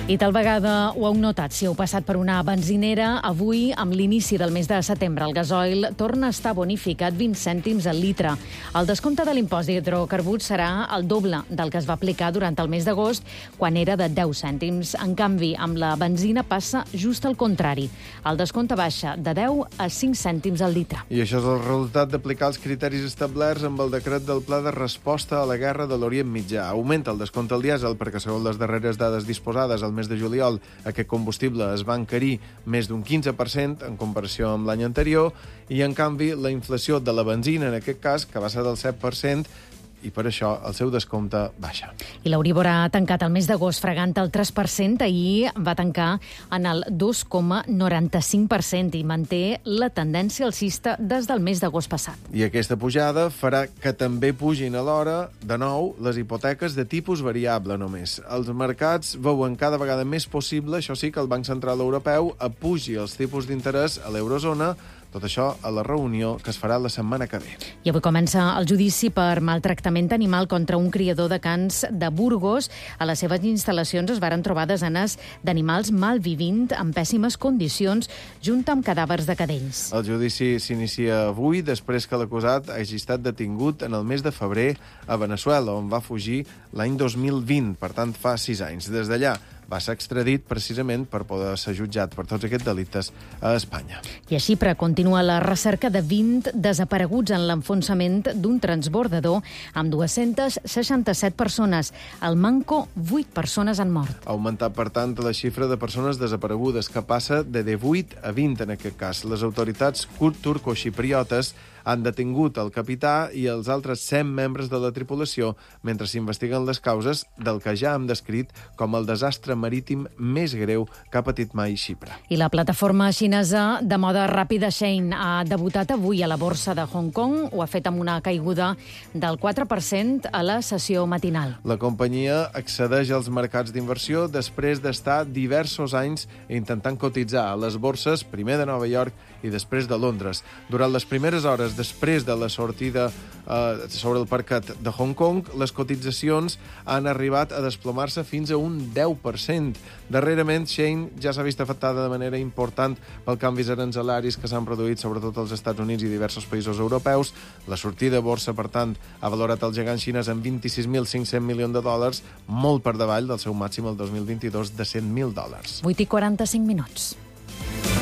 I tal vegada ho heu notat, si heu passat per una benzinera, avui, amb l'inici del mes de setembre, el gasoil torna a estar bonificat 20 cèntims al litre. El descompte de l'impost d'hidrocarburs serà el doble del que es va aplicar durant el mes d'agost, quan era de 10 cèntims. En canvi, amb la benzina passa just al contrari. El descompte baixa de 10 a 5 cèntims al litre. I això és el resultat d'aplicar els criteris establerts amb el decret del Pla de Resposta a la Guerra de l'Orient Mitjà. Augmenta el descompte al dièsel perquè, segons les darreres dades disposades al mes de juliol, aquest combustible es va encarir més d'un 15% en comparació amb l'any anterior i, en canvi, la inflació de la benzina, en aquest cas, que va ser del 7%, i per això el seu descompte baixa. I l'Euríbor ha tancat el mes d'agost fregant el 3%, ahir va tancar en el 2,95% i manté la tendència alcista des del mes d'agost passat. I aquesta pujada farà que també pugin alhora, de nou, les hipoteques de tipus variable només. Els mercats veuen cada vegada més possible, això sí, que el Banc Central Europeu apugi els tipus d'interès a l'eurozona, tot això a la reunió que es farà la setmana que ve. I avui comença el judici per maltractament animal contra un criador de cans de Burgos. A les seves instal·lacions es varen trobar desenes d'animals malvivint en pèssimes condicions, junt amb cadàvers de cadells. El judici s'inicia avui, després que l'acusat hagi estat detingut en el mes de febrer a Veneçuela, on va fugir l'any 2020, per tant fa 6 anys. Des d'allà va ser extradit precisament per poder ser jutjat per tots aquests delictes a Espanya. I a Xipre continua la recerca de 20 desapareguts en l'enfonsament d'un transbordador amb 267 persones. Al Manco, 8 persones han mort. Ha augmentat, per tant, la xifra de persones desaparegudes, que passa de 18 a 20 en aquest cas. Les autoritats turco-xipriotes han detingut el capità i els altres 100 membres de la tripulació mentre s'investiguen les causes del que ja hem descrit com el desastre marítim més greu que ha patit mai Xipre. I la plataforma xinesa de moda ràpida Shein ha debutat avui a la borsa de Hong Kong. Ho ha fet amb una caiguda del 4% a la sessió matinal. La companyia accedeix als mercats d'inversió després d'estar diversos anys intentant cotitzar a les borses, primer de Nova York i després de Londres. Durant les primeres hores després de la sortida sobre el parquet de Hong Kong, les cotitzacions han arribat a desplomar-se fins a un 10%. Darrerament, Shein ja s'ha vist afectada de manera important pel canvis arancelaris que s'han produït sobretot als Estats Units i diversos països europeus. La sortida a borsa, per tant, ha valorat el gegant xinès en 26.500 milions de dòlars, molt per davall del seu màxim el 2022 de 100.000 dòlars. 8:45.